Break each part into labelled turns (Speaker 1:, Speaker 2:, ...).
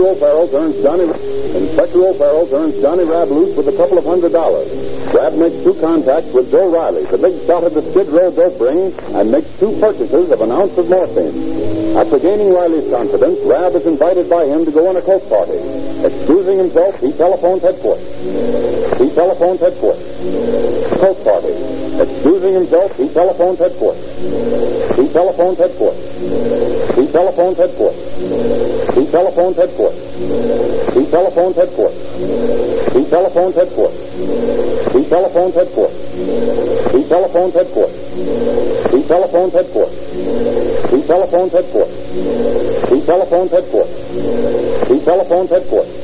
Speaker 1: Inspector O'Farrell turns Johnny Rab loose with a couple of $100. Rab makes 2 contacts with Joe Riley, the big shot of the Skid Row dope ring, and makes 2 purchases of an ounce of morphine. After gaining Riley's confidence, Rab is invited by him to go on a coke party. Excusing himself, he telephones headquarters. Coke party. Excusing himself, he telephones headquarters. He telephones headquarters. He telephones headquarters. He telephones headquarters. He telephones headquarters. He telephones headquarters. He telephones headquarters. He telephones headquarters. He telephones headquarters. He telephones headquarters. He telephones headquarters. He telephones headquarters.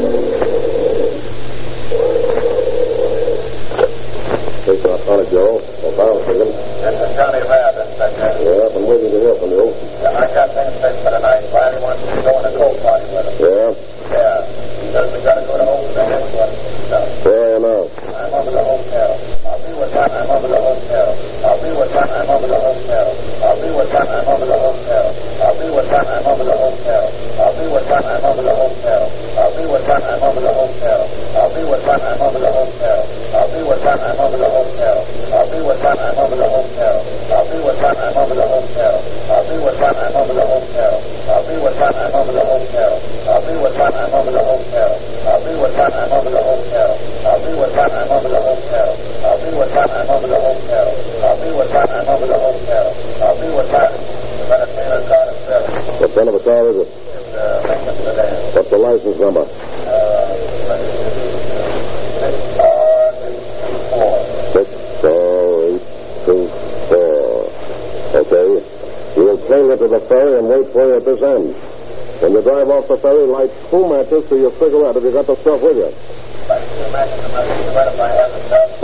Speaker 2: Take off on it, Joe. O'Farrell speaking.
Speaker 3: This is Johnny Rab, Inspector.
Speaker 2: Yeah, I've been waiting to hear from you.
Speaker 3: Yeah, I got things fixed for tonight. Riley wants me to go on a coke party with him.
Speaker 2: Yeah?
Speaker 3: Yeah. He says we got to go to Oakland headquarters and stuff.
Speaker 2: Where are you now?
Speaker 3: I'm over the hotel. I'll be with Ron. I'm over the hotel. I'll be with Ron. I'm over the hotel. I'll be with Ron. I'm over the hotel. I'll be with Ron. I'm over the hotel. I'll be with Ron. I'm over the hotel. I'll be with Ron. I'm over the hotel. I'll be with Ron. I'm over the hotel. I'll be with Ron. I'm over the hotel. I'll be with Ron. I'm over the hotel. I'll be with Ron. I'm over the hotel. I'll be with Ron. I'm over the hotel. I'll be with Ron. I'm over the hotel. I'll be with Ron. I'm over the hotel. I'll be with Ron. I'm over the hotel. I'll be with Ron. I'm over the hotel. I'll be with Ron. I'm over the hotel. I'll be with Ron. I'm over the hotel. I'll be with Ron. You better pay the car to fill.
Speaker 2: What kind of a car is it?
Speaker 3: It's Lincoln sedan.
Speaker 2: What's the license number?
Speaker 3: 64824.
Speaker 2: Okay. You will chain it to the ferry and wait for you at this end. When you drive off the ferry, light 2 matches to your cigarette if you got the stuff with you.
Speaker 3: Like 2 matches to my cigarette if I have the stuff.